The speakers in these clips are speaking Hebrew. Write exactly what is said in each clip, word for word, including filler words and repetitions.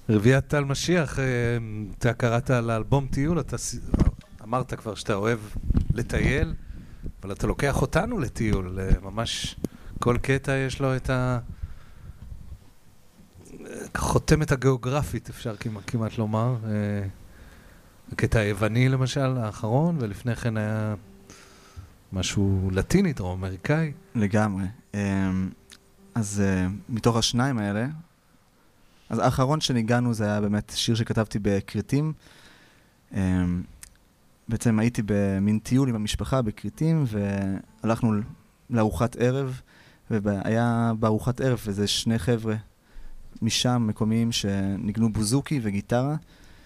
רביעיית טל משיח, אתה קראת על האלבום טיול, אתה אמרת כבר שאתה אוהב לטייל, אבל אתה לוקח אותנו לטיול, ממש כל קטע יש לו את ה... חותמת הגיאוגרפית, אפשר כמעט, כמעט לומר. הקטע היווני למשל, האחרון, ולפני כן היה משהו לטיני, דרום אמריקאי. לגמרי. אז מתוך השניים האלה, אז האחרון שניגענו זה היה באמת שיר שכתבתי בקריטים. בעצם הייתי במין טיול עם המשפחה בקריטים, והלכנו לארוחת ערב, והיה בארוחת ערב איזה שני חבר'ה משם מקומיים שניגנו בוזוקי וגיטרה,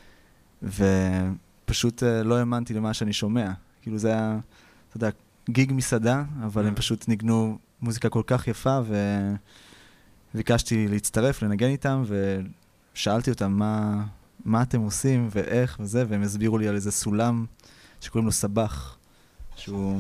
ופשוט לא האמנתי למה שאני שומע. כאילו זה היה, אתה יודע, גיג מסעדה, אבל הם פשוט ניגנו מוזיקה כל כך יפה, וביקשתי להצטרף, לנגן איתם, ושאלתי אותם מה, מה אתם עושים ואיך וזה, והם הסבירו לי על איזה סולם שקוראים לו סבח, שהוא...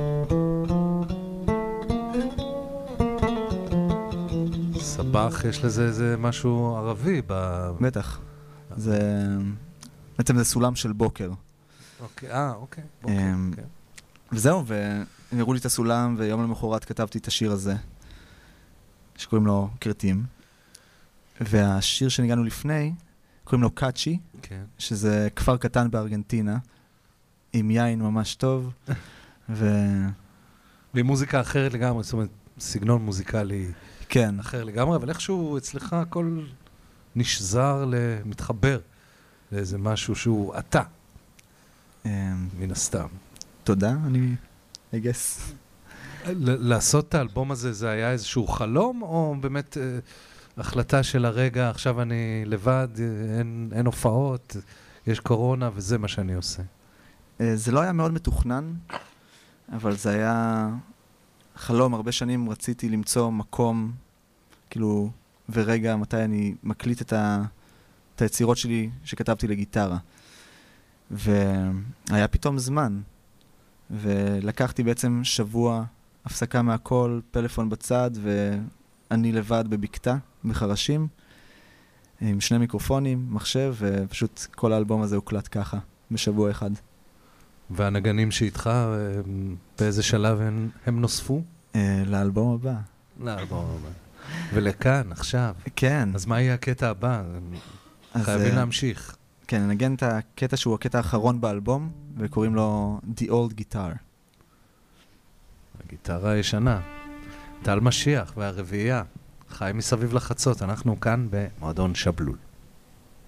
סבח, יש לזה איזה משהו ערבי ב... בטח. זה... בעצם זה סולם של בוקר. אוקיי, אה, אוקיי. בוקר, אוקיי. וזהו, והם הראו לי את הסולם, ויום למחרת כתבתי את השיר הזה, שקוראים לו קרטים. והשיר שניגענו לפני, קוראים לו קאצ'י, כן. שזה כפר קטן בארגנטינה, עם יין ממש טוב, ו... ועם מוזיקה אחרת לגמרי, זאת אומרת, סגנון מוזיקלי כן. אחר לגמרי, אבל איכשהו אצלך הכל נשזר, מתחבר לאיזה משהו שהוא אתה, מן הסתם. תודה, אני... I guess. לעשות את האלבום הזה, זה היה איזשהו חלום, או באמת החלטה של הרגע, עכשיו אני לבד, אין, אין הופעות, יש קורונה, וזה מה שאני עושה? זה לא היה מאוד מתוכנן, אבל זה היה חלום. הרבה שנים רציתי למצוא מקום, כאילו, ורגע מתי אני מקליט את, ה, את היצירות שלי שכתבתי לגיטרה. והיה פתאום זמן, ולקחתי בעצם שבוע הפסקה מהכל, פלאפון בצד, ואני לבד בבקתה, בחרשים, עם שני מיקרופונים, מחשב, ופשוט כל האלבום הזה הוקלט ככה, בשבוע אחד. והנגנים שאיתך, באיזה שלב הם, הם נוספו? לאלבום הבא. לאלבום הבא. ולכאן, עכשיו. כן. אז מה יהיה הקטע הבא? חייבים להמשיך. כן, נגן את הקטע שהוא הקטע האחרון באלבום, וקוראים לו The Old Guitar. הגיטרה הישנה. טל משיח והרביעייה. חי מסביב לחצות, אנחנו כאן במועדון שבלול.